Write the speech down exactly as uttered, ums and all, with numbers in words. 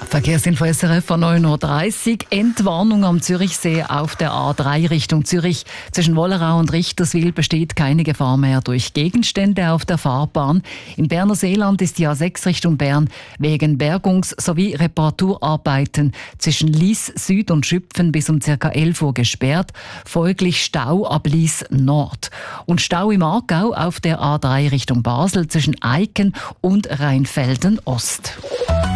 Verkehrsinfo S R F von neun Uhr dreißig. Entwarnung am Zürichsee auf der A drei Richtung Zürich. Zwischen Wollerau und Richterswil besteht keine Gefahr mehr durch Gegenstände auf der Fahrbahn. Im Berner Seeland ist die A sechs Richtung Bern wegen Bergungs- sowie Reparaturarbeiten zwischen Lies Süd und Schüpfen bis um ca. elf Uhr gesperrt. Folglich Stau ab Lies Nord. Und Stau im Aargau auf der A drei Richtung Basel zwischen Eiken und Rheinfelden Ost.